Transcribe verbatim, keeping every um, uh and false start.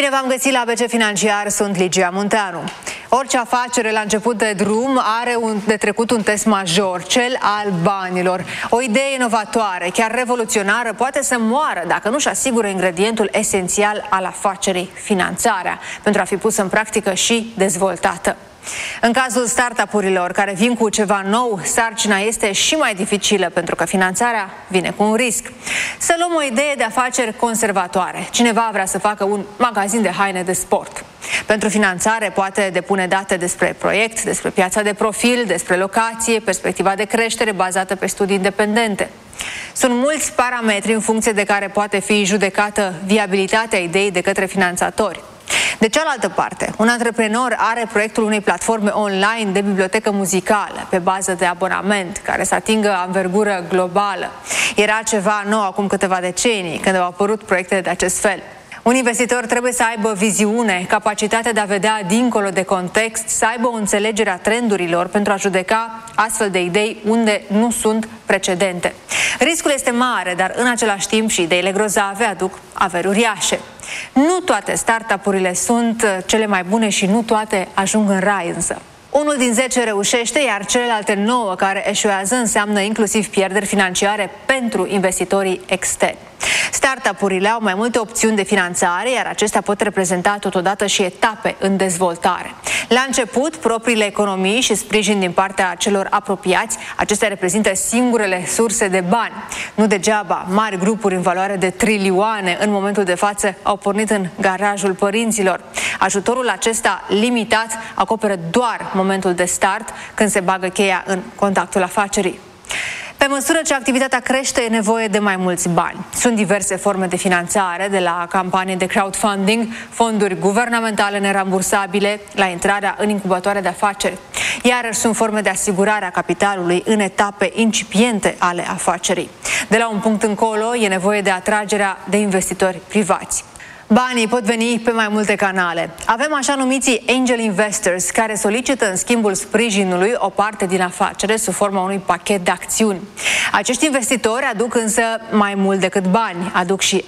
Bine v-am găsit la A B C Financiar, sunt Ligia Munteanu. Orice afacere la început de drum are un, de trecut un test major, cel al banilor. O idee inovatoare, chiar revoluționară, poate să moară dacă nu-și asigură ingredientul esențial al afacerii, finanțarea, pentru a fi pusă în practică și dezvoltată. În cazul startup-urilor care vin cu ceva nou, sarcina este și mai dificilă pentru că finanțarea vine cu un risc. Să luăm o idee de afaceri conservatoare. Cineva vrea să facă un magazin de haine de sport. Pentru finanțare poate depune date despre proiect, despre piața de profil, despre locație, perspectiva de creștere bazată pe studii independente. Sunt mulți parametri în funcție de care poate fi judecată viabilitatea ideii de către finanțatori. De cealaltă parte, un antreprenor are proiectul unei platforme online de bibliotecă muzicală pe bază de abonament, care să atingă anvergură globală. Era ceva nou acum câteva decenii, când au apărut proiecte de acest fel. Un investitor trebuie să aibă viziune, capacitatea de a vedea dincolo de context, să aibă o înțelegere a trendurilor pentru a judeca astfel de idei unde nu sunt precedente. Riscul este mare, dar în același timp și ideile grozave aduc averi uriașe. Nu toate startup-urile sunt cele mai bune și nu toate ajung în rai însă. Unul din zece reușește, iar celelalte nouă care eșuează înseamnă inclusiv pierderi financiare pentru investitorii externi. Startup-urile au mai multe opțiuni de finanțare, iar acestea pot reprezenta totodată și etape în dezvoltare. La început, propriile economii și sprijin din partea celor apropiați, acestea reprezintă singurele surse de bani. Nu degeaba, mari grupuri în valoare de trilioane în momentul de față au pornit în garajul părinților. Ajutorul acesta limitat acoperă doar momentul de start, când se bagă cheia în contactul afacerii. Pe măsură ce activitatea crește, e nevoie de mai mulți bani. Sunt diverse forme de finanțare, de la campanii de crowdfunding, fonduri guvernamentale nerambursabile, la intrarea în incubatoare de afaceri. Iarăși sunt forme de asigurare a capitalului în etape incipiente ale afacerii. De la un punct încolo, e nevoie de atragerea de investitori privați. Banii pot veni pe mai multe canale. Avem așa numiții angel investors, care solicită în schimbul sprijinului o parte din afacere sub forma unui pachet de acțiuni. Acești investitori aduc însă mai mult decât bani, aduc și